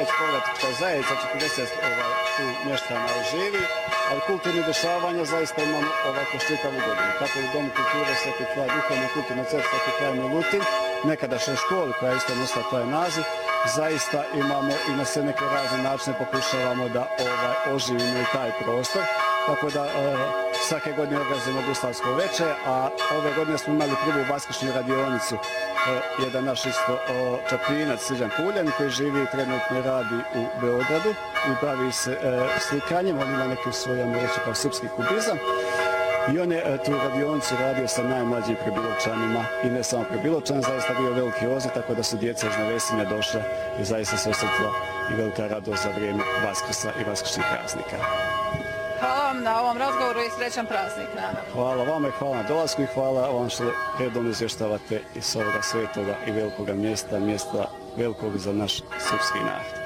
već povratnička zajednica, 40 tu mještana živi, ali kulturni dešavanja zaista imamo ovako čitavu godinu. Kako u Domu kulture Sveti kraj duhovno kulturno centru Sveti kraj Milutin, nekadašnjoj školi koja je isto nosila taj naziv, zaista imamo i na sve neke razne načine pokušavamo da oživimo i taj prostor. Tako da svake godine organizujemo Guslarsko veče, a ove godine smo imali prvu vaskršnju radionicu. Jedan naš isto čaprinac Srđan Puljan koji živi i trenutno radi u Beogradu i bavi se slikanjem, on ima neki svoj, ja reći, kao srpski kubizam. I on je tu radionicu radio sa najmlađim Prebilovčanima i ne samo Prebilovčan, zaista bio veliki odziv, tako da su djeca iz Novesinja došla i zaista se osjetila i velika radost za vrijeme Vaskrsa i vaskršnjih praznika. Hvala vam na ovom razgovoru i srećan praznik. Hvala vama i hvala na dolasku i hvala vam što redovno izvještavate iz ovoga svetoga i velikoga mjesta, mjesta velikog za naš srpski narod.